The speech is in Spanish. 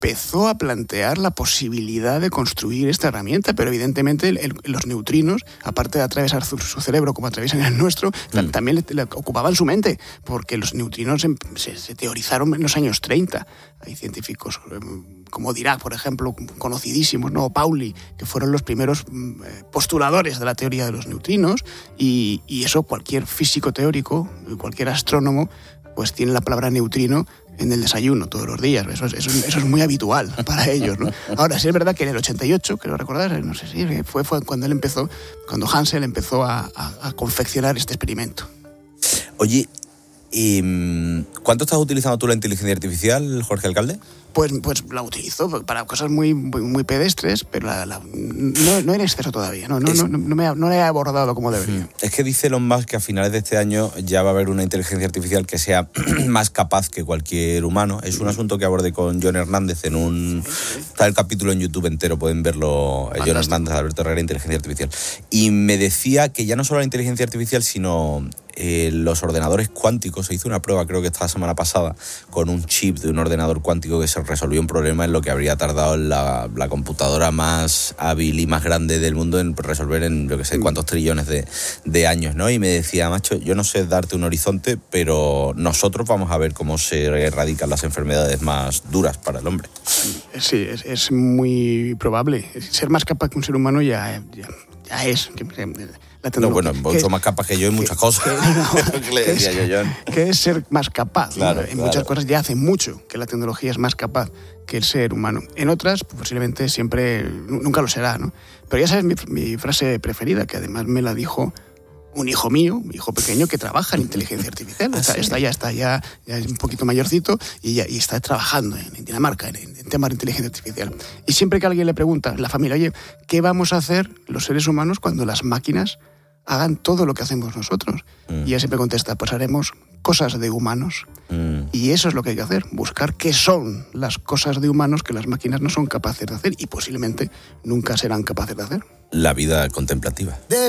empezó a plantear la posibilidad de construir esta herramienta, pero evidentemente los neutrinos, aparte de atravesar su cerebro como atraviesan el nuestro, también le ocupaban su mente, porque los neutrinos se teorizaron en los años 30. Hay científicos como Dirac, por ejemplo, conocidísimos, ¿no? Pauli, que fueron los primeros postuladores de la teoría de los neutrinos, y eso cualquier físico teórico, cualquier astrónomo, pues tiene la palabra neutrino en el desayuno todos los días. Eso es muy habitual para ellos, ¿no? Ahora, sí es verdad que en el 88, creo recordar, no sé si fue cuando cuando Hansel empezó a confeccionar este experimento. Oye, ¿cuánto estás utilizando tú la inteligencia artificial, Jorge Alcalde? Pues la utilizo para cosas muy, muy, muy pedestres, pero no en exceso todavía. No la he abordado como debería. Es que dice Elon Musk que a finales de este año ya va a haber una inteligencia artificial que sea más capaz que cualquier humano. Es un asunto que abordé con John Hernández Está el capítulo en YouTube entero, pueden verlo. John Hernández, Alberto Herrera, inteligencia artificial. Y me decía que ya no solo la inteligencia artificial, sino los ordenadores cuánticos. Se hizo una prueba, creo que esta semana pasada, con un chip de un ordenador cuántico que se resolvió un problema en lo que habría tardado la computadora más hábil y más grande del mundo en resolver en, yo que sé, cuántos trillones de años, ¿no? Y me decía, macho, yo no sé darte un horizonte, pero nosotros vamos a ver cómo se erradican las enfermedades más duras para el hombre. Sí, es muy probable. Ser más capaz que un ser humano ya es... No, bueno, mucho más capaz que yo en muchas cosas. Que es ser más capaz. Claro, en muchas cosas ya hace mucho que la tecnología es más capaz que el ser humano. En otras, posiblemente nunca lo será, ¿no? Pero ya sabes mi frase preferida, que además me la dijo un hijo mío, mi hijo pequeño, que trabaja en inteligencia artificial. Está ya es un poquito mayorcito y está trabajando en Dinamarca en temas de inteligencia artificial. Y siempre que alguien le pregunta, la familia, oye, ¿qué vamos a hacer los seres humanos cuando las máquinas hagan todo lo que hacemos nosotros? Y él siempre contesta, pues haremos cosas de humanos. Y eso es lo que hay que hacer, buscar qué son las cosas de humanos que las máquinas no son capaces de hacer y posiblemente nunca serán capaces de hacer. La vida contemplativa.